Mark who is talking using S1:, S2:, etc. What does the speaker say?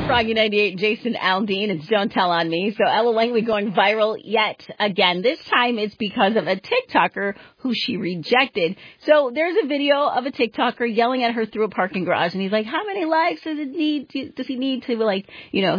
S1: Froggy 98, Jason Aldean. It's Don't Tell on Me. So Ella Langley going viral yet again. This time it's because of a TikToker who she rejected. So there's a video of a TikToker yelling at her through a parking garage. And he's like, how many likes does he need to